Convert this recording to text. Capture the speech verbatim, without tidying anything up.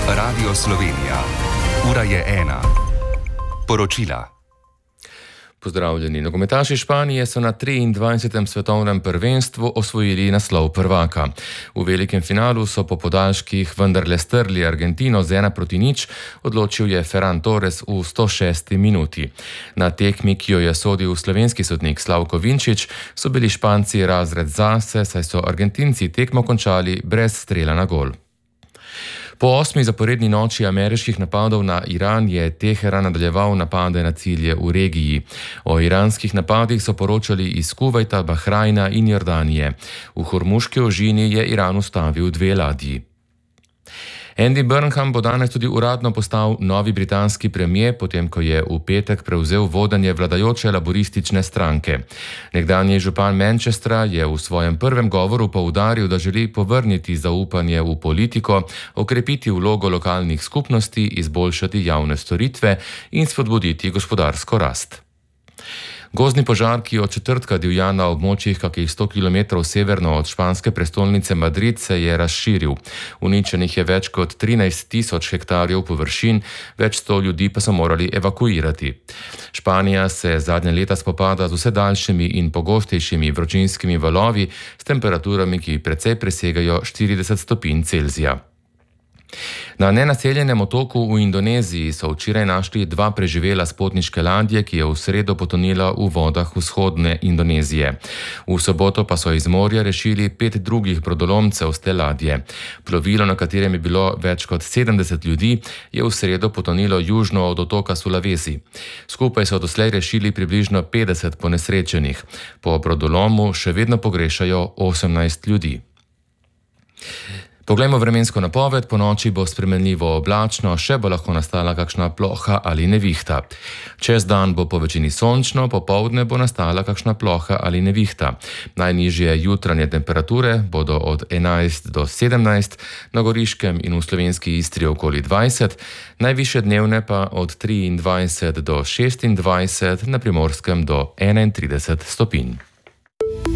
Radio Slovenija. Ura je ena. Poročila. Pozdravljeni. Nogometaši Španije so na triindvajsetem svetovnem prvenstvu osvojili naslov prvaka. V velikem finalu so po podaljških vendarle strli Argentino z ena proti nič, odločil je Ferran Torres v sto šesti minuti. Na tekmi, ki jo je sodil slovenski sodnik Slavko Vinčič, so bili Španci razred zase, saj so Argentinci tekmo končali brez strela na gol. Po osmi zaporedni noči ameriških napadov na Iran je Teheran nadaljeval napade na cilje v regiji. O iranskih napadih so poročali iz Kuvajta, Bahrajna in Jordanije. V Hormuški ožini je Iran ustavil dve ladji. Andy Burnham bo danes tudi uradno postal novi britanski premier, potem ko je v petek prevzel vodenje vladajoče laboristične stranke. Nekdanji župan Manchestra je v svojem prvem govoru poudaril, da želi povrniti zaupanje v politiko, okrepiti vlogo lokalnih skupnosti, izboljšati javne storitve in spodbuditi gospodarsko rast. Gozdni požar, ki od četrtka divja na območjih kakih sto kilometrov severno od španske prestolnice Madrid, se je razširil. Uničenih je več kot trinajst tisoč hektarjev površin, več sto ljudi pa so morali evakuirati. Španija se zadnje leta spopada z vse daljšimi in pogostejšimi vročinskimi valovi s temperaturami, ki precej presegajo štirideset stopinj Celzija. Na nenaseljenem otoku v Indoneziji so včeraj našli dva preživela s potniške ladje, ki je v sredo potonila v vodah vzhodne Indonezije. V soboto pa so iz morja rešili pet drugih brodolomcev z te ladje. Plovilo, na katerem je bilo več kot sedemdeset ljudi, je v sredo potonilo južno od otoka Sulawesi. Skupaj so doslej rešili približno petdeset ponesrečenih. Po brodolomu še vedno pogrešajo osemnajst ljudi. Poglejmo vremensko napoved. Po noči bo spremenljivo oblačno, še bo lahko nastala kakšna ploha ali nevihta. Čez dan bo po večini sončno, popoldne bo nastala kakšna ploha ali nevihta. Najnižje jutranje temperature bodo od enajst do sedemnajst, na Goriškem in v slovenski Istri okoli dvajset, najvišje dnevne pa od triindvajset do šestindvajset, na Primorskem do enaintrideset stopinj.